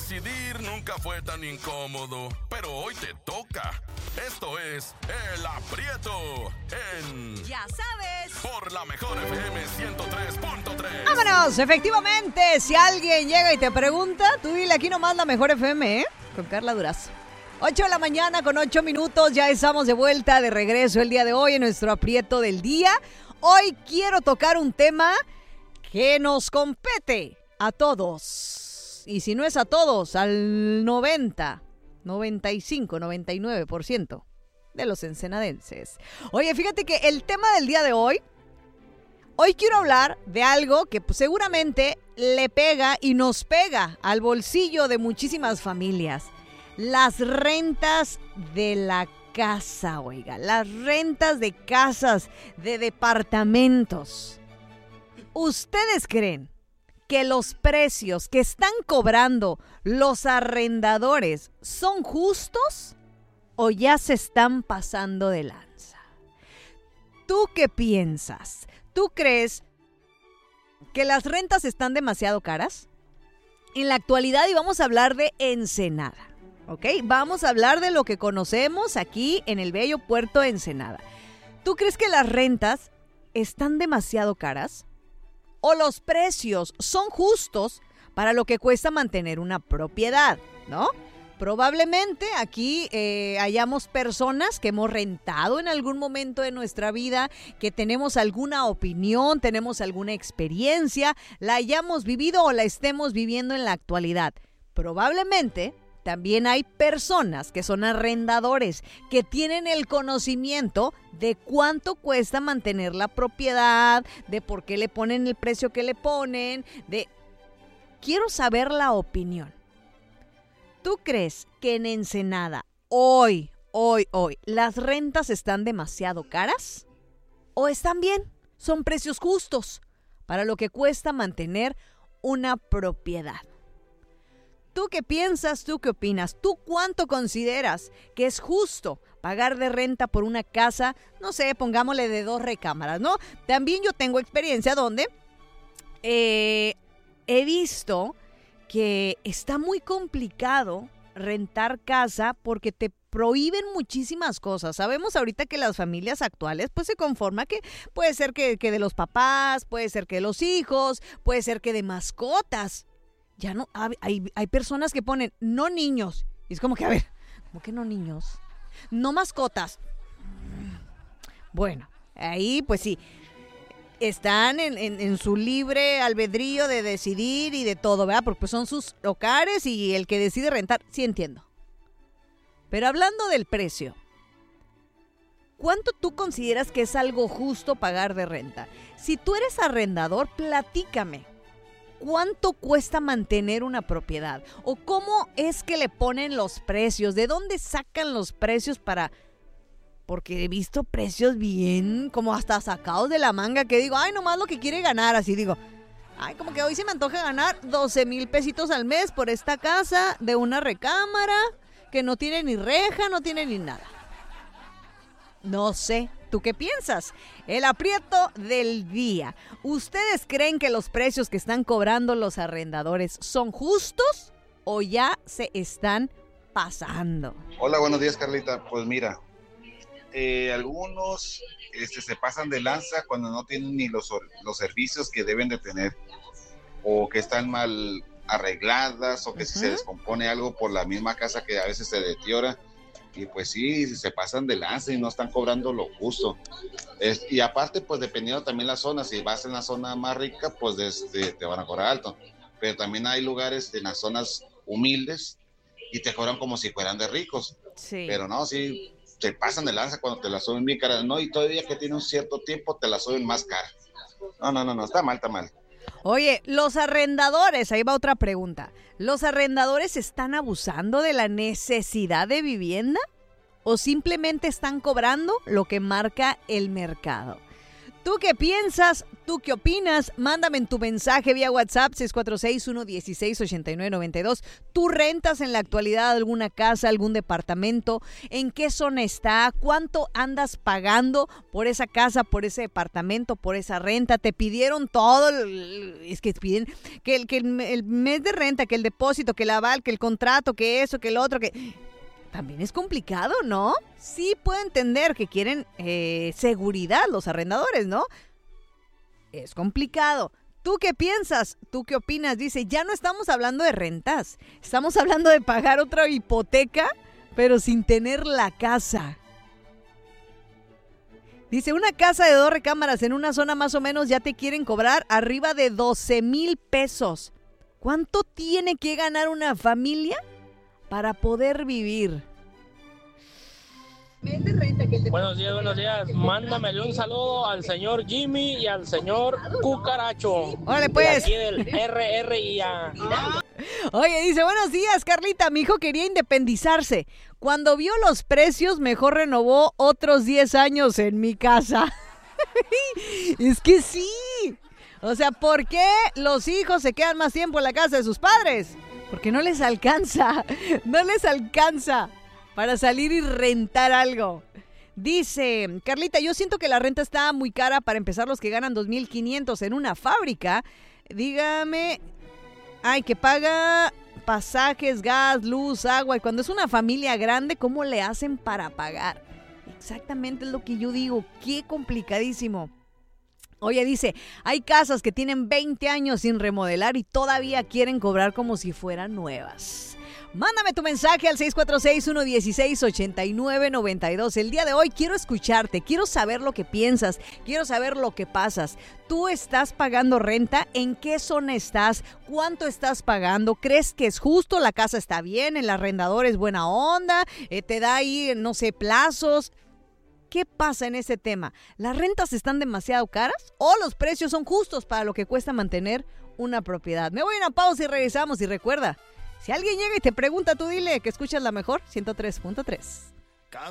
Decidir nunca fue tan incómodo, pero hoy te toca. Esto es El Aprieto en... Ya sabes. Por la mejor FM 103.3. ¡Vámonos! Efectivamente, si alguien llega y te pregunta, tú dile aquí nomás la mejor FM, ¿eh? Con Carla Durazo. 8 de la mañana con 8 minutos, ya estamos de vuelta, de regreso el día de hoy en nuestro Aprieto del día. Hoy quiero tocar un tema que nos compete a todos. Y si no es a todos, al 90, 95, 99% de los ensenadenses. Oye, fíjate que el tema del día de hoy quiero hablar de algo que pues, seguramente le pega y nos pega al bolsillo de muchísimas familias. Las rentas de la casa, oiga, las rentas de casas, de departamentos. ¿Ustedes creen que los precios que están cobrando los arrendadores son justos o ya se están pasando de lanza? ¿Tú qué piensas? ¿Tú crees que las rentas están demasiado caras? En la actualidad, y vamos a hablar de Ensenada, ¿ok? Vamos a hablar de lo que conocemos aquí en el bello puerto de Ensenada. ¿Tú crees que las rentas están demasiado caras? ¿O los precios son justos para lo que cuesta mantener una propiedad, ¿no? Probablemente aquí hayamos personas que hemos rentado en algún momento de nuestra vida, que tenemos alguna opinión, tenemos alguna experiencia, la hayamos vivido o la estemos viviendo en la actualidad. Probablemente también hay personas que son arrendadores, que tienen el conocimiento de cuánto cuesta mantener la propiedad, de por qué le ponen el precio que le ponen, Quiero saber la opinión. ¿Tú crees que en Ensenada, hoy, las rentas están demasiado caras? ¿O están bien? ¿Son precios justos para lo que cuesta mantener una propiedad? ¿Tú qué piensas? ¿Tú qué opinas? ¿Tú cuánto consideras que es justo pagar de renta por una casa? No sé, pongámosle de 2 recámaras, ¿no? También yo tengo experiencia donde he visto que está muy complicado rentar casa porque te prohíben muchísimas cosas. Sabemos ahorita que las familias actuales pues se conforman que puede ser que de los papás, puede ser que de los hijos, puede ser que de mascotas. Ya no, hay personas que ponen no niños. Y es como que, a ver, ¿cómo que no niños? No mascotas. Bueno, ahí pues sí, están en su libre albedrío de decidir y de todo, ¿verdad? Porque pues son sus hogares y el que decide rentar, sí entiendo. Pero hablando del precio, ¿cuánto tú consideras que es algo justo pagar de renta? Si tú eres arrendador, platícame. ¿Cuánto cuesta mantener una propiedad? ¿O cómo es que le ponen los precios? ¿De dónde sacan los precios para...? Porque he visto precios bien, como hasta sacados de la manga, que digo, ay, nomás lo que quiere ganar. Así digo, ay, como que hoy se me antoja ganar 12,000 pesitos al mes por esta casa de una recámara que no tiene ni reja, no tiene ni nada. No sé, ¿tú qué piensas? El aprieto del día. ¿Ustedes creen que los precios que están cobrando los arrendadores son justos o ya se están pasando? Hola, buenos días, Carlita. Pues mira, algunos se pasan de lanza cuando no tienen ni los servicios que deben de tener, o que están mal arregladas, o que si se descompone algo por la misma casa que a veces se deteriora. Y pues sí, se pasan de lanza y no están cobrando lo justo. Y aparte, pues dependiendo también la zona, si vas en la zona más rica, pues te van a cobrar alto. Pero también hay lugares en las zonas humildes y te cobran como si fueran de ricos. Sí. Pero no, sí, te pasan de lanza cuando te la suben bien cara. No, y todavía que tiene un cierto tiempo te la suben más cara. No, está mal. Oye, los arrendadores, ahí va otra pregunta. ¿Los arrendadores están abusando de la necesidad de vivienda o simplemente están cobrando lo que marca el mercado? ¿Tú qué piensas? ¿Tú qué opinas? Mándame en tu mensaje vía WhatsApp 646-116-8992. ¿Tú rentas en la actualidad alguna casa, algún departamento? ¿En qué zona está? ¿Cuánto andas pagando por esa casa, por ese departamento, por esa renta? ¿Te pidieron todo? Es que piden que el mes de renta, que el depósito, que el aval, que el contrato, que eso, que el otro, que... También es complicado, ¿no? Sí puedo entender que quieren seguridad los arrendadores, ¿no? Es complicado. ¿Tú qué piensas? ¿Tú qué opinas? Dice, ya no estamos hablando de rentas. Estamos hablando de pagar otra hipoteca, pero sin tener la casa. Dice, una casa de 2 recámaras en una zona más o menos ya te quieren cobrar arriba de 12,000 pesos. ¿Cuánto tiene que ganar una familia para poder vivir? Buenos días. Mándamele un saludo al señor Jimmy y al señor Cucaracho. Órale, pues. De aquí del RRIA. Oye, dice, buenos días, Carlita. Mi hijo quería independizarse. Cuando vio los precios, mejor renovó otros 10 años en mi casa. Es que sí. O sea, ¿por qué los hijos se quedan más tiempo en la casa de sus padres? Porque no les alcanza para salir y rentar algo. Dice, Carlita, yo siento que la renta está muy cara para empezar los que ganan 2,500 en una fábrica. Dígame, que paga pasajes, gas, luz, agua. Y cuando es una familia grande, ¿cómo le hacen para pagar? Exactamente es lo que yo digo, qué complicadísimo. Oye, dice, hay casas que tienen 20 años sin remodelar y todavía quieren cobrar como si fueran nuevas. Mándame tu mensaje al 646-116-8992. El día de hoy quiero escucharte, quiero saber lo que piensas, quiero saber lo que pasas. ¿Tú estás pagando renta? ¿En qué zona estás? ¿Cuánto estás pagando? ¿Crees que es justo? ¿La casa está bien? ¿El arrendador es buena onda? ¿Te da ahí, no sé, plazos? ¿Qué pasa en ese tema? ¿Las rentas están demasiado caras o los precios son justos para lo que cuesta mantener una propiedad? Me voy a una pausa y regresamos. Y recuerda, si alguien llega y te pregunta, tú dile que escuchas la mejor 103.3.